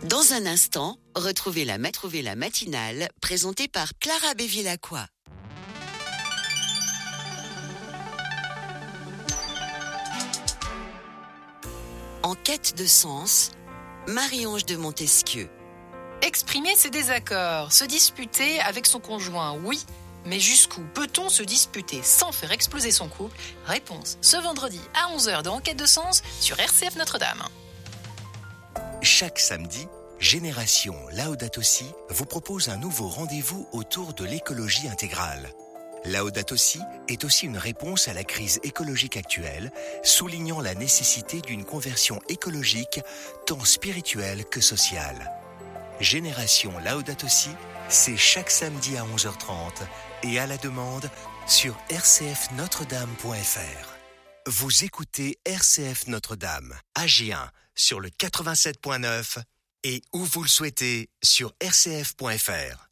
Dans un instant, retrouvez la matinale présentée par Clara Bévilacqua. En quête de sens, Marie-Ange de Montesquieu. Exprimer ses désaccords, se disputer avec son conjoint, oui. Mais jusqu'où peut-on se disputer sans faire exploser son couple ? Réponse ce vendredi à 11h dans En quête de sens sur RCF Notre-Dame. Chaque samedi, Génération Laudato Si vous propose un nouveau rendez-vous autour de l'écologie intégrale. Laudato Si est aussi une réponse à la crise écologique actuelle, soulignant la nécessité d'une conversion écologique tant spirituelle que sociale. Génération Laudato Si, c'est chaque samedi à 11h30 et à la demande sur rcfnotredame.fr. Vous écoutez RCF Notre-Dame, à Gien, sur le 87.9 et où vous le souhaitez sur rcf.fr.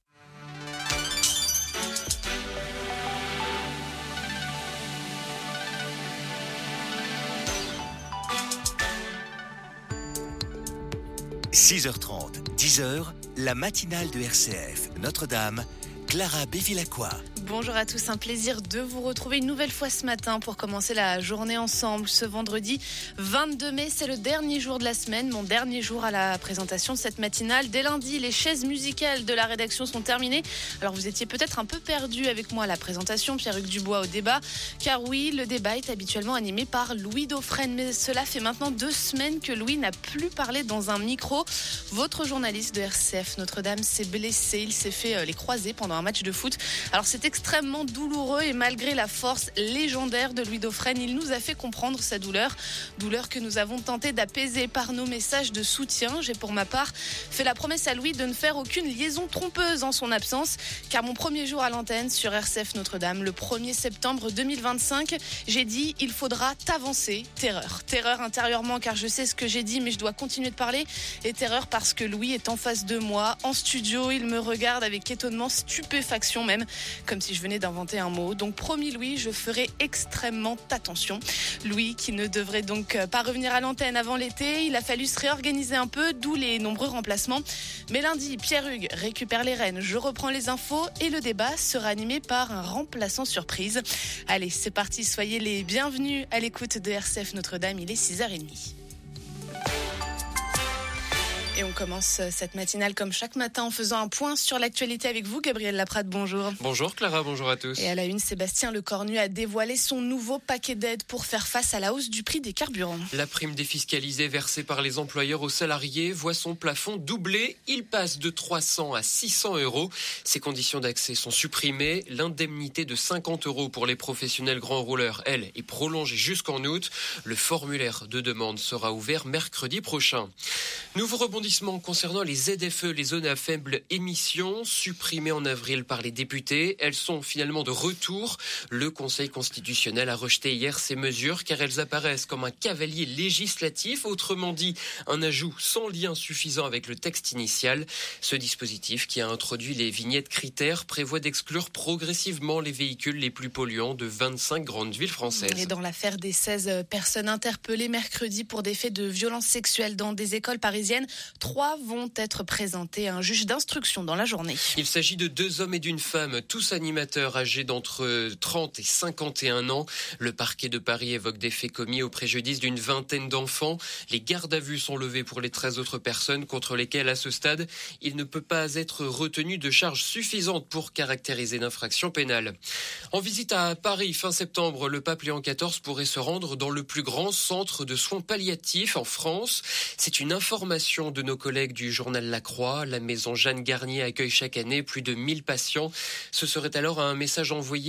« 6h30, 10h, la matinale de RCF Notre-Dame, Clara Bévilacqua. Bonjour à tous, un plaisir de vous retrouver une nouvelle fois ce matin pour commencer la journée ensemble. Ce vendredi 22 mai, c'est le dernier jour de la semaine, mon dernier jour à la présentation de cette matinale. Dès lundi, les chaises musicales de la rédaction sont terminées. Alors vous étiez peut-être un peu perdus avec moi à la présentation, Pierre-Hugues Dubois au débat. Car oui, le débat est habituellement animé par Louis Dauphren. Mais cela fait maintenant 2 semaines que Louis n'a plus parlé dans un micro. Votre journaliste de RCF Notre-Dame s'est blessé. Il s'est fait les croisés pendant un match de foot. Alors c'était extrêmement douloureux et malgré la force légendaire de Louis Dauphren, il nous a fait comprendre sa douleur que nous avons tenté d'apaiser par nos messages de soutien. J'ai pour ma part fait la promesse à Louis de ne faire aucune liaison trompeuse en son absence, car mon premier jour à l'antenne sur RCF Notre-Dame, le 1er septembre 2025, j'ai dit il faudra t'avancer. Terreur intérieurement car je sais ce que j'ai dit mais je dois continuer de parler, et terreur parce que Louis est en face de moi, en studio, il me regarde avec étonnement, stupéfaction même, comme si je venais d'inventer un mot. Donc promis Louis, je ferai extrêmement attention. Louis qui ne devrait donc pas revenir à l'antenne avant l'été, il a fallu se réorganiser un peu, d'où les nombreux remplacements. Mais lundi, Pierre-Hugues récupère les rênes, je reprends les infos et le débat sera animé par un remplaçant surprise. Allez, c'est parti, soyez les bienvenus à l'écoute de RCF Notre-Dame, il est 6h30. Et on commence cette matinale comme chaque matin en faisant un point sur l'actualité avec vous, Gabriel Laprade, bonjour. Bonjour Clara, bonjour à tous. Et à la une, Sébastien Lecornu a dévoilé son nouveau paquet d'aides pour faire face à la hausse du prix des carburants. La prime défiscalisée versée par les employeurs aux salariés voit son plafond doubler. Il passe de 300 à 600 euros. Ses conditions d'accès sont supprimées. L'indemnité de 50 euros pour les professionnels grands rouleurs, elle, est prolongée jusqu'en août. Le formulaire de demande sera ouvert mercredi prochain. Nouveau rebondissement concernant les ZFE, les zones à faible émission, supprimées en avril par les députés. Elles sont finalement de retour. Le Conseil constitutionnel a rejeté hier ces mesures car elles apparaissent comme un cavalier législatif, autrement dit un ajout sans lien suffisant avec le texte initial. Ce dispositif, qui a introduit les vignettes critères, prévoit d'exclure progressivement les véhicules les plus polluants de 25 grandes villes françaises. Et dans l'affaire des 16 personnes interpellées mercredi pour des faits de violences sexuelles dans des écoles parisiennes, 3 vont être présentés à un juge d'instruction dans la journée. Il s'agit de 2 hommes et d'une femme, tous animateurs âgés d'entre 30 et 51 ans. Le parquet de Paris évoque des faits commis au préjudice d'une vingtaine d'enfants. Les gardes à vue sont levés pour les 13 autres personnes contre lesquelles, à ce stade, il ne peut pas être retenu de charges suffisantes pour caractériser l'infraction pénale. En visite à Paris fin septembre, le pape Léon XIV pourrait se rendre dans le plus grand centre de soins palliatifs en France. C'est une information de nos collègues du journal La Croix. La maison Jeanne Garnier accueille chaque année plus de 1000 patients. Ce serait alors un message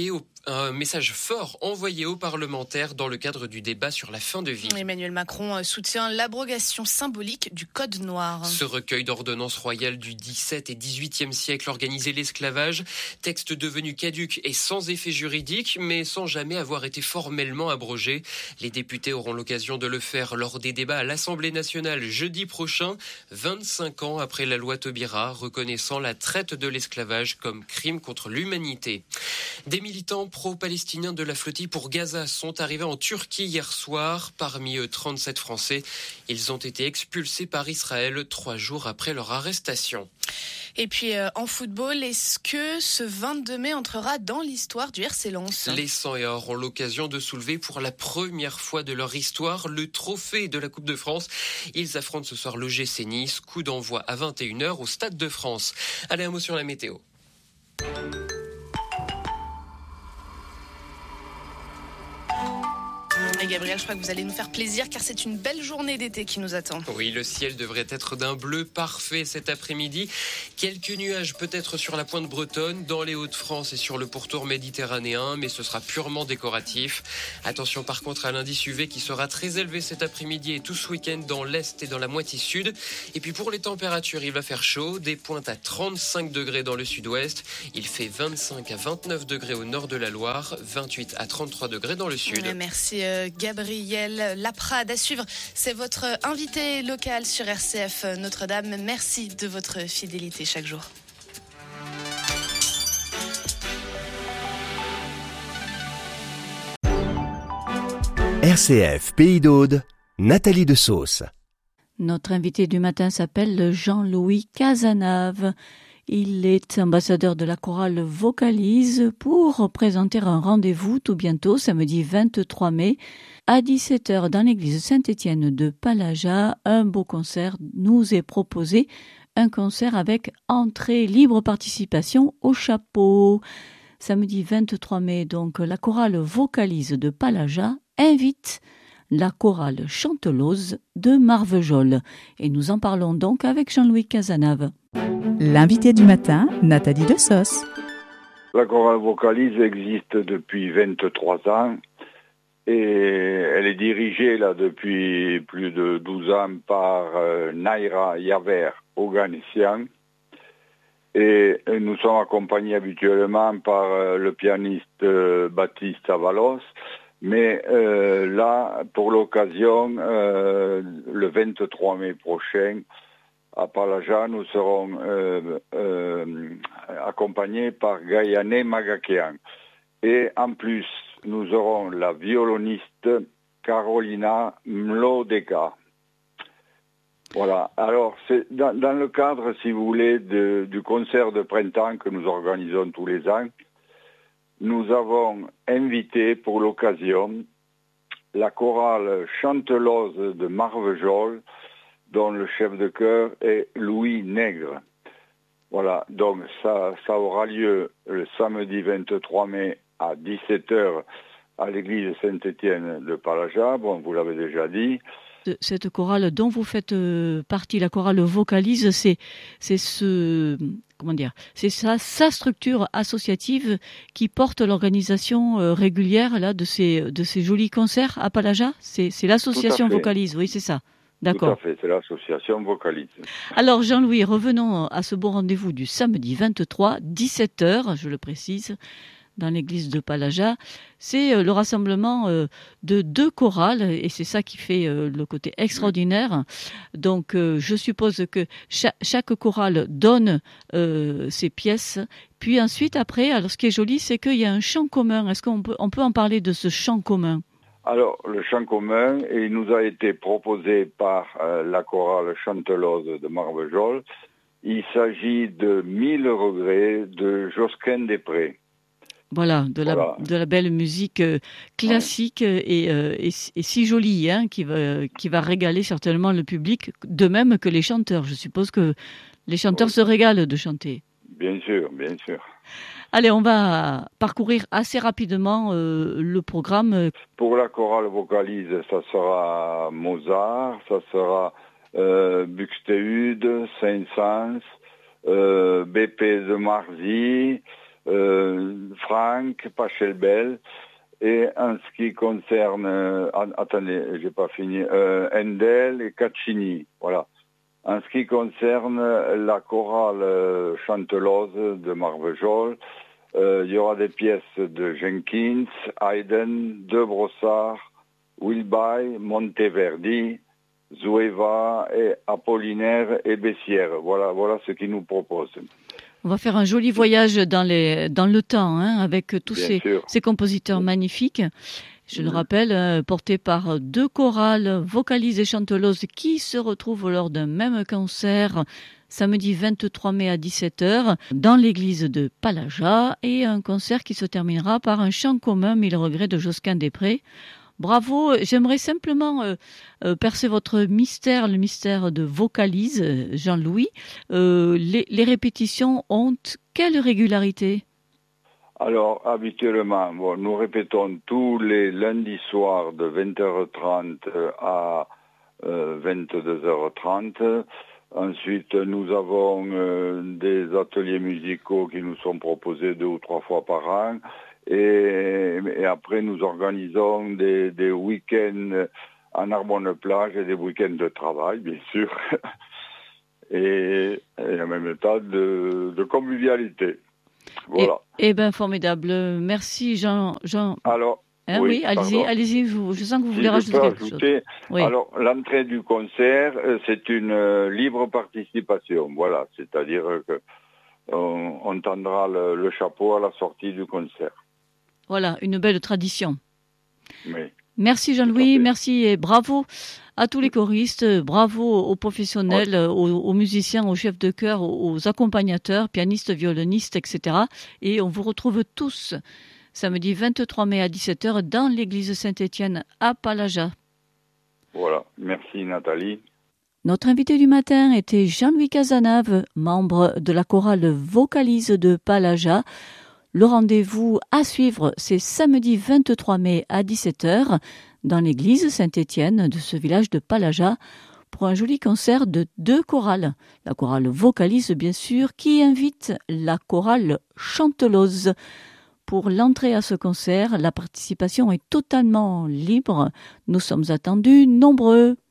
fort envoyé aux parlementaires dans le cadre du débat sur la fin de vie. Emmanuel Macron soutient l'abrogation symbolique du Code noir. Ce recueil d'ordonnances royales du XVIIe et XVIIIe siècle organisait l'esclavage. Texte devenu caduc et sans effet juridique, mais sans jamais avoir été formellement abrogé. Les députés auront l'occasion de le faire lors des débats à l'Assemblée nationale jeudi prochain, 25 ans après la loi Taubira, reconnaissant la traite de l'esclavage comme crime contre l'humanité. Des militants pro-palestiniens de la flottille pour Gaza sont arrivés en Turquie hier soir. Parmi eux, 37 Français. Ils ont été expulsés par Israël 3 jours après leur arrestation. Et puis en football, est-ce que ce 22 mai entrera dans l'histoire du RC Lens ? Les 100 et or ont l'occasion de soulever pour la première fois de leur histoire le trophée de la Coupe de France. Ils affrontent ce soir l'OGC Nice. Coup d'envoi à 21h au Stade de France. Allez, un mot sur la météo. Et Gabriel, je crois que vous allez nous faire plaisir car c'est une belle journée d'été qui nous attend. Oui, le ciel devrait être d'un bleu parfait cet après-midi. Quelques nuages peut-être sur la pointe bretonne, dans les Hauts-de-France et sur le pourtour méditerranéen, mais ce sera purement décoratif. Attention par contre à l'indice UV qui sera très élevé cet après-midi et tout ce week-end dans l'Est et dans la moitié sud. Et puis pour les températures, il va faire chaud, des pointes à 35 degrés dans le sud-ouest. Il fait 25 à 29 degrés au nord de la Loire, 28 à 33 degrés dans le sud. Merci Gabriel. Laprade à suivre, c'est votre invité local sur RCF Notre-Dame. Merci de votre fidélité chaque jour. RCF Pays d'Aude, Nathalie de Sauce. Notre invité du matin s'appelle Jean-Louis Cazenave. Il est ambassadeur de la chorale Vocalise pour présenter un rendez-vous tout bientôt, samedi 23 mai, à 17h dans l'église Saint-Étienne de Palaja. Un beau concert nous est proposé, un concert avec entrée libre participation au chapeau. Samedi 23 mai, donc, la chorale Vocalise de Palaja invite la chorale Chanteloz de Marvejols. Et nous en parlons donc avec Jean-Louis Cazenave. L'invité du matin, Nathalie de Sauce. La chorale Vocalise existe depuis 23 ans et elle est dirigée là depuis plus de 12 ans par Naira Yaver Oganessian. Et nous sommes accompagnés habituellement par le pianiste Baptiste Avalos. Mais là, pour l'occasion, le 23 mai prochain, à Palaja, nous serons accompagnés par Gayane Magakean. Et en plus, nous aurons la violoniste Carolina Mlodeka. Voilà. Alors, c'est dans le cadre, si vous voulez, du concert de printemps que nous organisons tous les ans, nous avons invité pour l'occasion la chorale Chanteloz de Marvejols, dont le chef de chœur est Louis Nègre. Voilà, donc ça aura lieu le samedi 23 mai à 17h à l'église Saint-Étienne de Palaja. Bon, vous l'avez déjà dit. Cette chorale dont vous faites partie, la chorale Vocalise, c'est sa structure associative qui porte l'organisation régulière là de ces jolis concerts à Palaja. C'est l'association Vocalise, oui, c'est ça. D'accord. Tout à fait, c'est l'association Vocalise. Alors Jean-Louis, revenons à ce bon rendez-vous du samedi 23, 17h, je le précise, dans l'église de Palaja. C'est le rassemblement de 2 chorales et c'est ça qui fait le côté extraordinaire. Donc je suppose que chaque chorale donne ses pièces. Puis ensuite, après, alors ce qui est joli, c'est qu'il y a un chant commun. Est-ce qu'on peut en parler de ce chant commun ? Alors, le chant commun, il nous a été proposé par la chorale Chanteloz de Marvejols. Il s'agit de 1000 regrets de Josquin des Prés. Voilà, de la belle musique classique et si jolie, hein, qui va régaler certainement le public, de même que les chanteurs. Je suppose que les chanteurs se régalent de chanter. Bien sûr, bien sûr. Allez, on va parcourir assez rapidement le programme. Pour la chorale Vocalise, ça sera Mozart, ça sera Buxtehude, Saint-Saëns, BP de Marzy, Franck, Pachelbel. Et en ce qui concerne, j'ai pas fini, Handel et Caccini, voilà. En ce qui concerne la chorale Chanteloz de Marvejols, il y aura des pièces de Jenkins, Haydn, De Brossard, Wilby, Monteverdi, Zueva et Apollinaire et Bessières. Voilà ce qu'ils nous proposent. On va faire un joli voyage dans le temps, hein, avec tous ces compositeurs magnifiques. Je le rappelle, portés par 2 chorales, vocalises et chanteloses qui se retrouvent lors d'un même concert samedi 23 mai à 17h dans l'église de Palaja, et un concert qui se terminera par un chant commun, 1000 regrets de Josquin des Prés. Bravo, j'aimerais simplement percer votre mystère, le mystère de vocalise, Jean-Louis. Les répétitions ont quelle régularité ? Alors, habituellement, nous répétons tous les lundis soirs de 20h30 à 22h30. Ensuite, nous avons des ateliers musicaux qui nous sont proposés 2 ou 3 fois par an. Et après, nous organisons des week-ends en Narbonne-Plage et des week-ends de travail, bien sûr. et en même temps de convivialité. Voilà. Eh bien, formidable. Merci, Jean. Alors, oui, allez-y. Je sens que vous voulez rajouter quelque chose. Oui. Alors, l'entrée du concert, c'est une libre participation. Voilà, c'est-à-dire que on tendra le chapeau à la sortie du concert. Voilà, une belle tradition. Oui. Merci Jean-Louis, merci et bravo à tous les choristes, bravo aux professionnels, aux musiciens, aux chefs de chœur, aux accompagnateurs, pianistes, violonistes, etc. Et on vous retrouve tous samedi 23 mai à 17h dans l'église Saint-Étienne à Palaja. Voilà, merci Nathalie. Notre invité du matin était Jean-Louis Cazenave, membre de la chorale vocalise de Palaja. Le rendez-vous à suivre, c'est samedi 23 mai à 17h dans l'église Saint-Étienne de ce village de Palaja pour un joli concert de 2 chorales. La chorale vocalise, bien sûr, qui invite la chorale chantelose. Pour l'entrée à ce concert, la participation est totalement libre. Nous sommes attendus nombreux.